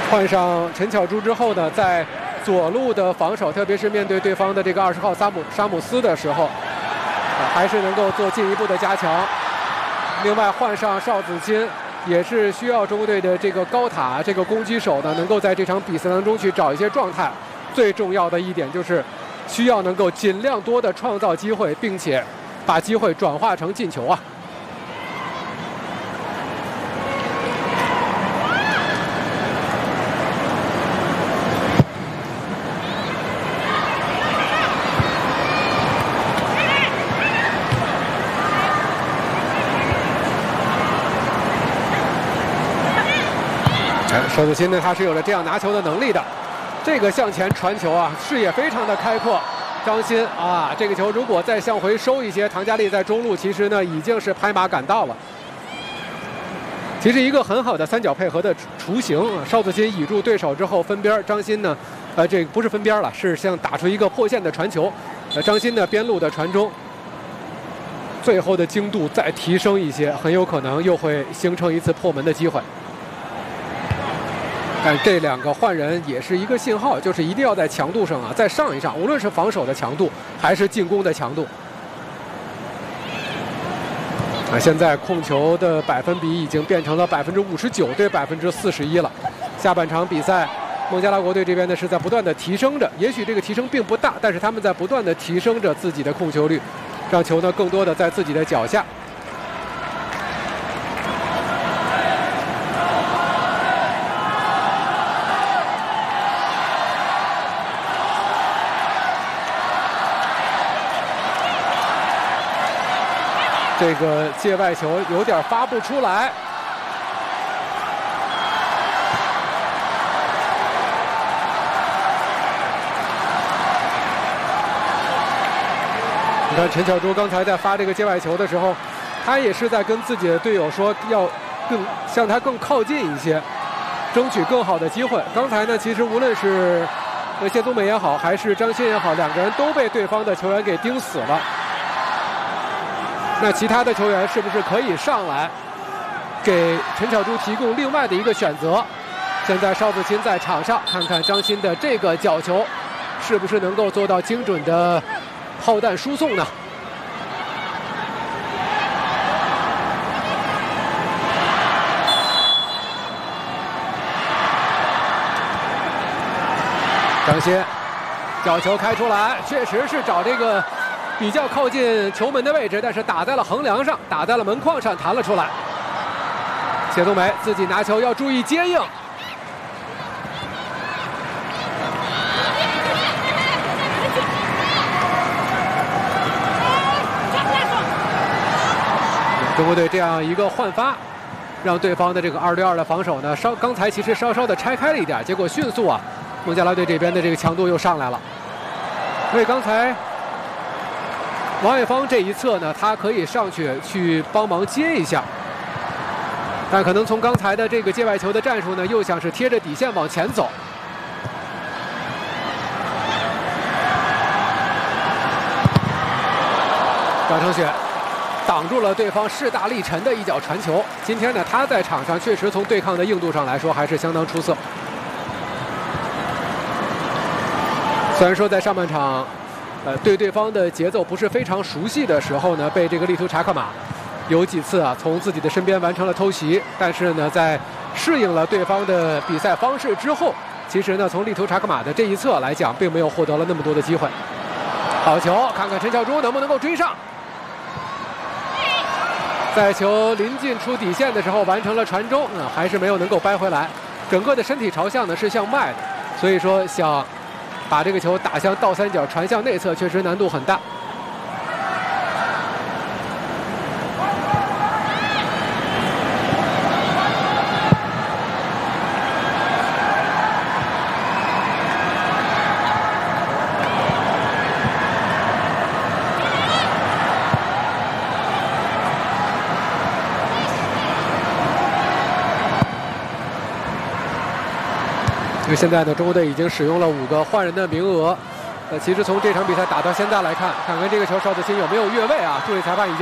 换上陈巧珠之后呢，在左路的防守，特别是面对对方的这个20号沙姆斯的时候，还是能够做进一步的加强。另外换上邵子金，也是需要中国队的这个高塔这个攻击手呢，能够在这场比赛当中去找一些状态。最重要的一点就是需要能够尽量多的创造机会，并且把机会转化成进球啊。邵子金呢，他是有着这样拿球的能力的。这个向前传球啊，视野非常的开阔。张鑫啊，这个球如果再向回收一些，唐佳丽在中路其实呢已经是拍马赶到了。其实一个很好的三角配合的雏形。邵子金倚住对手之后分边，张鑫呢，这个不是分边了，是像打出一个破线的传球。张鑫呢边路的传中，最后的精度再提升一些，很有可能又会形成一次破门的机会。但这两个换人也是一个信号，就是一定要在强度上啊再上一上，无论是防守的强度还是进攻的强度。现在控球的百分比已经变成了59%对41%了。下半场比赛，孟加拉国队这边呢是在不断的提升着，也许这个提升并不大，但是他们在不断的提升着自己的控球率，让球呢更多的在自己的脚下。这个界外球有点发不出来，你看陈巧珠刚才在发这个界外球的时候，他也是在跟自己的队友说要向他更靠近一些，争取更好的机会。刚才呢，其实无论是谢宗美也好，还是张鑫也好，两个人都被对方的球员给盯死了。那其他的球员是不是可以上来给陈巧珠提供另外的一个选择？现在邵子金在场上，看看张鑫的这个角球是不是能够做到精准的炮弹输送呢？张鑫角球开出来，确实是找这个比较靠近球门的位置，但是打在了横梁上，打在了门框上，弹了出来。谢冬梅自己拿球要注意接应。中国队这样一个换发，让对方的这个2-2的防守呢，刚才其实稍稍的拆开了一点，结果迅速啊，孟加拉队这边的这个强度又上来了。所以刚才王艳芳这一侧呢，他可以上去帮忙接一下，但可能从刚才的这个界外球的战术呢，又想是贴着底线往前走。张承雪挡住了对方势大力沉的一脚传球。今天呢，他在场上确实从对抗的硬度上来说还是相当出色。虽然说在上半场对对方的节奏不是非常熟悉的时候呢，被这个利图查克马有几次啊从自己的身边完成了偷袭，但是呢，在适应了对方的比赛方式之后，其实呢，从利图查克马的这一侧来讲，并没有获得了那么多的机会。好球，看看陈巧珠能不能够追上。在球临近出底线的时候完成了传中，还是没有能够掰回来。整个的身体朝向呢是向外的，所以说想把这个球打向倒三角传向内侧，确实难度很大。因为现在呢，中国队已经使用了5个换人的名额。其实从这场比赛打到现在来看，看看这个球邵子欣有没有越位啊？助理裁判已经。